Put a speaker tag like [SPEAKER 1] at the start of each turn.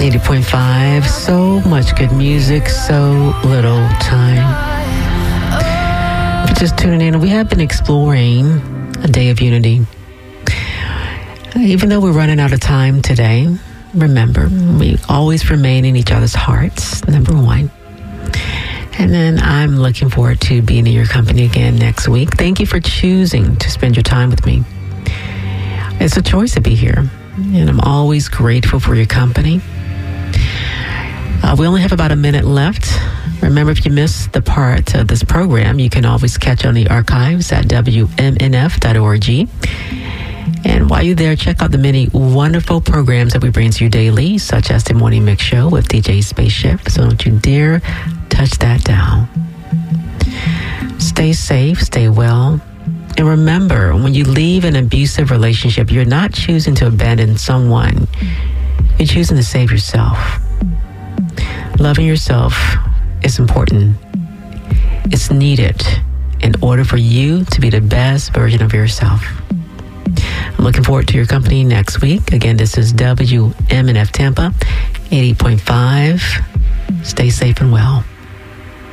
[SPEAKER 1] 80.5. So much good music, so little time. If you're just tuning in, we have been exploring a day of unity. Even though we're running out of time today, remember, we always remain in each other's hearts, number one. And then I'm looking forward to being in your company again next week. Thank you for choosing to spend your time with me. It's a choice to be here, and I'm always grateful for your company. We only have about a minute left. Remember, if you missed the part of this program, you can always catch on the archives at WMNF.org. And while you're there, check out the many wonderful programs that we bring to you daily, such as the Morning Mix Show with DJ Spaceship. So don't you dare touch that down. Stay safe, stay well. And remember, when you leave an abusive relationship, you're not choosing to abandon someone. You're choosing to save yourself. Loving yourself is important. It's needed in order for you to be the best version of yourself. I'm looking forward to your company next week. Again, this is WMNF Tampa, 80.5. Stay safe and well.